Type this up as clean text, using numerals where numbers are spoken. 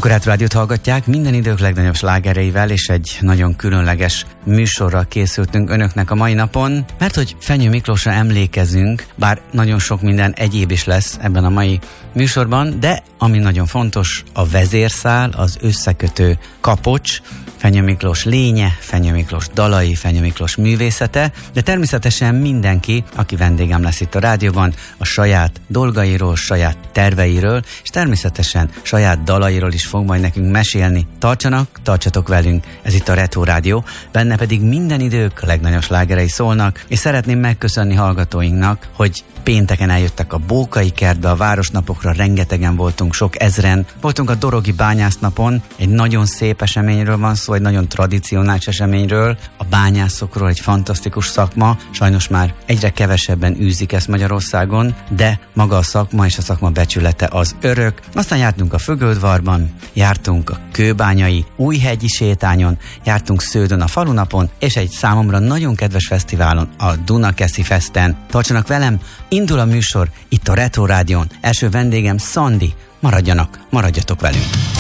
A Retro Rádiót hallgatják minden idők legnagyobb slágereivel, és egy nagyon különleges műsorral készültünk önöknek a mai napon, mert hogy Fenyő Miklósra emlékezünk, bár nagyon sok minden egyéb is lesz ebben a mai műsorban, de ami nagyon fontos, a vezérszál, az összekötő kapocs, Fenyő Miklós lénye, Fenyő Miklós dalai, Fenyő Miklós művészete, de természetesen mindenki, aki vendégem lesz itt a rádióban, a saját dolgairól, saját terveiről, és természetesen saját dalairól is fog majd nekünk mesélni. Tartsatok velünk, ez itt a Retro Rádió, benne pedig minden idők legnagyobb slágerei szólnak, és szeretném megköszönni hallgatóinknak, hogy pénteken eljöttek a Bókai kertbe, a Városnapokra, rengetegen voltunk, sok ezren. Voltunk a Dorogi Bányásznapon, egy nagyon szép eseményről van szó, egy nagyon tradicionális eseményről, a bányászokról, egy fantasztikus szakma, sajnos már egyre kevesebben űzik ezt Magyarországon, de maga a szakma és a szakma becsülete az örök. Aztán jártunk a Fögöldvarban, jártunk a Kőbányai Újhegyi sétányon, jártunk Sződön a Falunapon, és egy számomra nagyon kedves fesztiválon, a Dunakeszi Festen. Tartsanak velem, indul a műsor itt a Retro Rádión. Első vendégem Szandi. Maradjatok velünk!